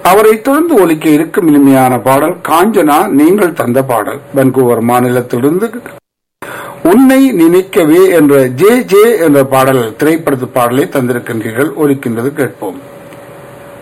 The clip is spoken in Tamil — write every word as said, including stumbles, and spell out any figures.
அவரை தொடர்ந்து ஒலிக்க இருக்கும் இனிமையான பாடல் காஞ்சனா நீங்கள் தந்த பாடல். வன்கூவர் மாநிலத்திலிருந்து உன்னை நினைக்கவே என்ற ஜே ஜே என்ற பாடல் திரைப்படத்து பாடலை தந்திருக்கின்றீர்கள். ஒலிக்கின்றது கேட்போம்.